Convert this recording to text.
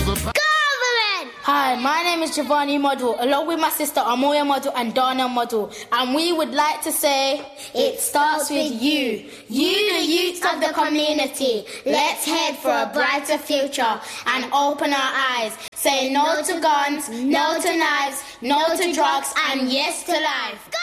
Hi, my name is Giovanni Model, along with my sister Amoya Model and Dana Model, and we would like to say, it starts with you, the youth of the community. Let's head for a brighter future and open our eyes. Say no to guns, no to knives, no to drugs, and yes to life.